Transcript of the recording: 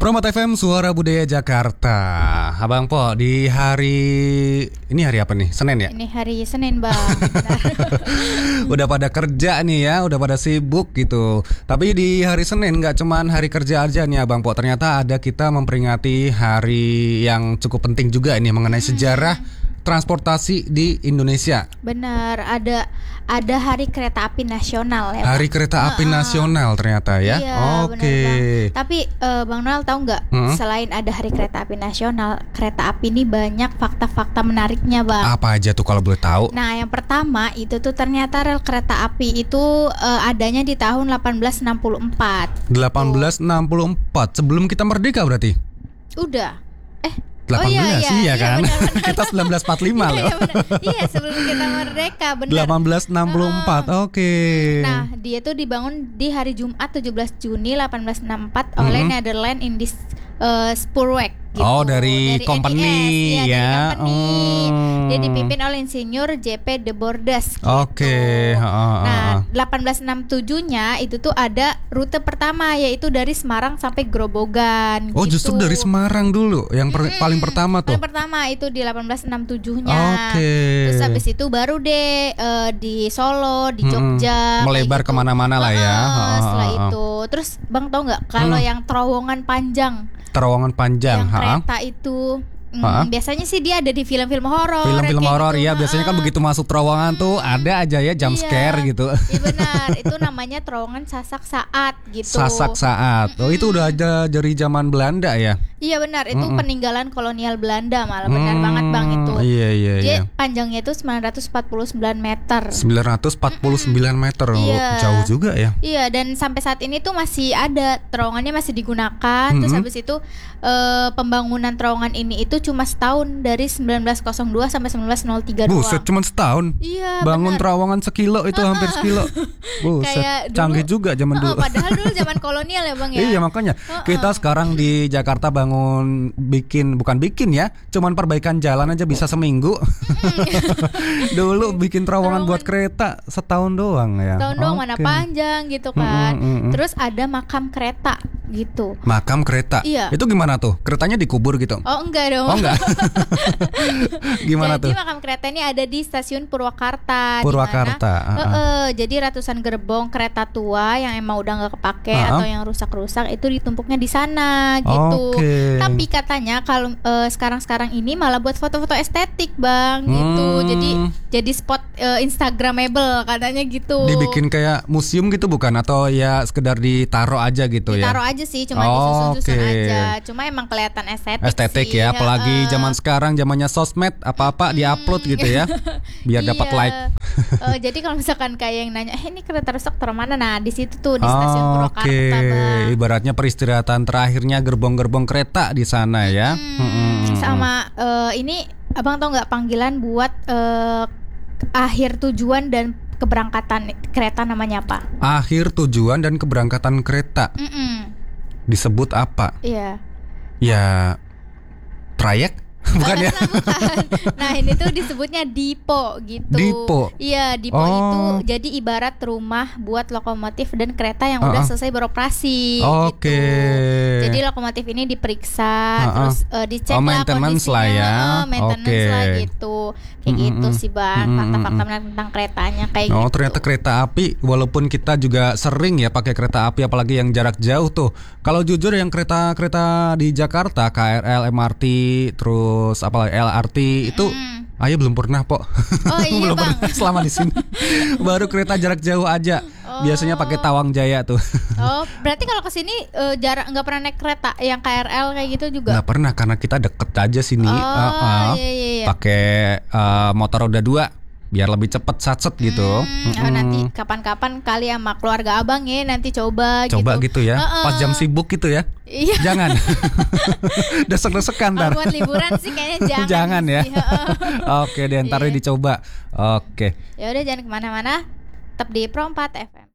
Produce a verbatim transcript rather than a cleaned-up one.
Promot F M, Suara Budaya Jakarta. Abang Po, di hari... Ini hari apa nih? Senin ya? Ini hari Senin, Bang. Udah pada kerja nih ya, udah pada sibuk gitu. Tapi di hari Senin gak cuman hari kerja aja nih Abang Po. Ternyata ada kita memperingati hari yang cukup penting juga nih, mengenai hmm. sejarah transportasi di Indonesia. Benar, ada ada Hari Kereta Api Nasional ya. Hari Bang. Kereta Api uh-uh. Nasional ternyata ya. Iya, Oke. Okay. Tapi uh, Bang Noel tahu nggak? Hmm? Selain ada Hari Kereta Api Nasional, kereta api ini banyak fakta-fakta menariknya, Bang. Apa aja tuh kalau boleh tahu? Nah, yang pertama itu tuh ternyata rel kereta api itu uh, adanya di tahun delapan belas enam puluh empat. delapan belas enam puluh empat sebelum kita merdeka berarti? Udah. Eh delapan belas, oh, iya, iya, iya kan? Iya, benar, benar. Kita sembilan belas empat puluh lima iya, loh. Iya, iya, sebelum kita merdeka, benar. delapan belas enam puluh empat, uh, oke. Okay. Nah, dia tuh dibangun di hari Jumat tujuh belas Juni delapan belas enam puluh empat mm-hmm. oleh Netherlands Indies uh, Spoorweg. Gitu. Oh, dari, dari company N D S, ya, ya. Dari company. Hmm. Dia dipimpin oleh Insinyur J P de Bordas. Gitu. Oke. Okay. Uh, uh, nah, delapan belas enam puluh tujuh-nya itu tuh ada rute pertama, yaitu dari Semarang sampai Grobogan. Oh, gitu. justru dari Semarang dulu yang per- hmm, paling pertama tuh. Paling pertama itu di delapan belas enam puluh tujuh-nya. Oke. Okay. Terus habis itu baru deh uh, di Solo, di Jogja. Hmm, melebar gitu. Kemana-mana lah ya. Uh, setelah uh, uh. itu, terus Bang tahu nggak kalau hmm. yang terowongan panjang? Terowongan panjang, yang ha? kereta itu hmm, biasanya sih dia ada di film-film horor. Film-film horor gitu. ya, biasanya kan begitu masuk terowongan hmm, tuh ada aja ya jump iya, scare gitu. Iya benar, itu namanya terowongan Sasak Saat gitu. Sasak Saat. Oh, itu udah ada dari zaman Belanda ya? Iya benar, itu Mm-mm. peninggalan kolonial Belanda malah benar hmm, banget Bang itu. Iya iya Dia iya. panjangnya itu sembilan ratus empat puluh sembilan meter. sembilan ratus empat puluh sembilan Mm-mm. meter. Iya. Jauh juga ya. Iya, dan sampai saat ini tuh masih ada, terowongannya masih digunakan. Mm-hmm. Terus habis itu eh, pembangunan terowongan ini itu cuma setahun, dari sembilan belas nol dua sampai sembilan belas nol tiga doang. Buset, cuma setahun. Iya, bangun bener. terowongan sekilo itu uh-uh. hampir sekilo. Buset, kayak dulu, canggih juga zaman uh-uh, dulu. Padahal dulu zaman kolonial ya Bang ya. Iya, makanya uh-uh. kita sekarang di Jakarta bangun bikin, bukan bikin ya, cuman perbaikan jalan aja bisa seminggu. Dulu bikin terowongan buat kereta setahun doang ya. Setahun doang, okay. mana panjang gitu kan. Mm, mm, mm. Terus ada makam kereta gitu. Makam kereta. Iya. Itu gimana tuh? Keretanya dikubur gitu? Oh enggak dong. Oh enggak. Gimana jadi, tuh? Jadi makam kereta ini ada di stasiun Purwakarta. Purwakarta. Dimana, uh, uh, jadi ratusan gerbong kereta tua yang emang udah nggak kepake uh-huh. atau yang rusak-rusak itu ditumpuknya di sana gitu. Okay. Tapi katanya kalau uh, sekarang-sekarang ini malah buat foto-foto estetik Bang, gitu. Hmm. Jadi jadi spot uh, Instagramable katanya gitu. Dibikin kayak museum gitu bukan? Atau ya sekedar ditaruh aja gitu ditaruh ya? Ditaruh aja sih, cuma oh, disusun-susun okay. aja. Cuma emang kelihatan estetik. Estetik sih. ya, apalagi uh, zaman sekarang, zamannya sosmed, apa-apa hmm. diupload gitu ya, biar iya. dapat like. uh, jadi kalau misalkan kayak yang nanya, eh ini kereta rusak taruh mana? Nah di situ tuh di stasiun oh, Purwakarta. Oke, okay. Ibaratnya peristirahatan terakhirnya gerbong-gerbong kereta di sana ya. Hmm. Hmm. Sama uh, ini abang tau nggak panggilan buat uh, akhir tujuan dan keberangkatan kereta namanya apa? Akhir tujuan dan keberangkatan kereta. Mm-mm. Disebut apa? Iya. Ya trayek? Bukan ya? Bukan. Nah ini tuh disebutnya dipo gitu. Dipo? Iya, dipo oh. itu jadi ibarat rumah buat lokomotif dan kereta yang uh-uh. udah selesai beroperasi. Oke. Okay. Gitu. Jadi lokomotif ini diperiksa, uh-uh. terus uh, dicek oh, lah kondisinya, lah ya. uh, maintenance okay. lah gitu. Kayak mm-hmm. gitu sih Bang, fakta-fakta menarik tentang keretanya kayak oh, gitu. Oh ternyata kereta api, walaupun kita juga sering ya pakai kereta api, apalagi yang jarak jauh tuh. Kalau jujur yang kereta-kereta di Jakarta, K R L, M R T, terus Terus apalagi L R T itu mm. Ayah belum pernah po. Oh iya belum Bang. pernah selama di sini. Baru kereta jarak jauh aja. Oh. Biasanya pakai Tawang Jaya tuh. Oh, berarti kalau kesini uh, jarak nggak pernah naik kereta yang K R L kayak gitu juga? Nggak pernah karena kita deket aja sini. Oh, uh-uh. iya, iya, iya. Pakai uh, motor roda dua. Biar lebih cepet satset gitu. hmm, oh, Nanti kapan-kapan kali sama keluarga abang ya, nanti coba Coba gitu, gitu ya, uh-uh. pas jam sibuk gitu ya. Iya. Jangan. Desek-desekan ntar. Buat liburan sih kayaknya jangan. Jangan ya. Oke deh, ntar iya. dicoba. Oke. Ya udah jangan kemana-mana, tetap di Pro empat F M.